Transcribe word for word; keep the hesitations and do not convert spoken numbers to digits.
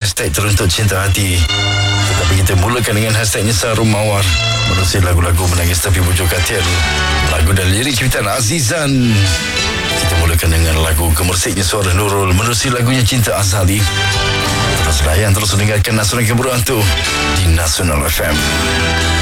hashtag Teruntuk Cinta Hati. Tetapi kita mulakan dengan hashtag Nisa Rumawar, menerusi lagu-lagu menangis tapi bujuk katil, lagu dan lirik ciptaan Azizan. Kita mulakan dengan lagu Gemersiknya Suara Nurul, menerusi lagunya Cinta Azali. Terus layan, terus dengarkan Nasional Keburu Hantu di Nasional F M.